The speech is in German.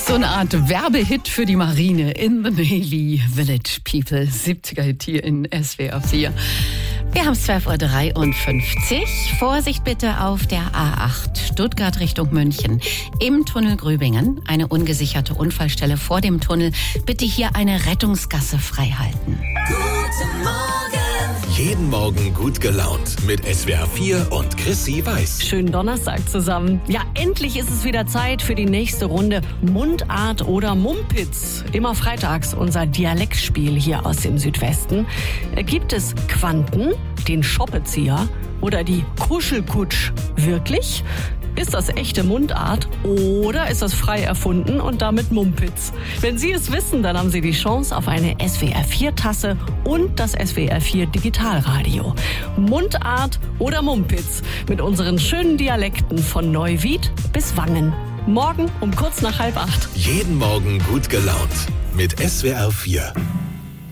So eine Art Werbehit für die Marine. In the Navy, Village People. 70er-Hit hier in SWR 4. Wir haben es 12.53 Uhr. Vorsicht bitte auf der A8 Stuttgart Richtung München. Im Tunnel Grübingen, eine ungesicherte Unfallstelle vor dem Tunnel. Bitte hier eine Rettungsgasse freihalten. Guten Morgen. Jeden Morgen gut gelaunt mit SWR 4 und Chrissy Weiß. Schönen Donnerstag zusammen. Ja, endlich ist es wieder Zeit für die nächste Runde Mundart oder Mumpitz. Immer freitags unser Dialektspiel hier aus dem Südwesten. Gibt es Quanten, den Schoppezieher oder die Kuschelkutsch wirklich? Ist das echte Mundart oder ist das frei erfunden und damit Mumpitz? Wenn Sie es wissen, dann haben Sie die Chance auf eine SWR4-Tasse und das SWR4 Digitalradio. Mundart oder Mumpitz mit unseren schönen Dialekten von Neuwied bis Wangen. Morgen um kurz nach 7:30. Jeden Morgen gut gelaunt mit SWR 4.